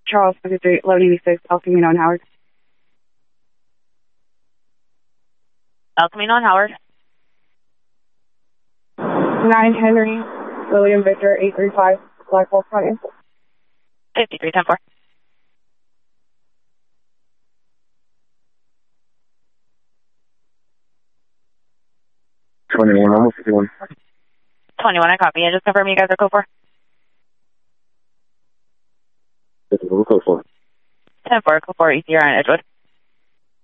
Charles 53, 1186, El Camino and Howard. El Camino and Howard. 9 Henry, William Victor, 835, Blackwell County. 5310-4. Almost 51. 21, I copy. And just confirm you guys are code 4. This is code 4. 10-4, code 4, ECR on Edgewood.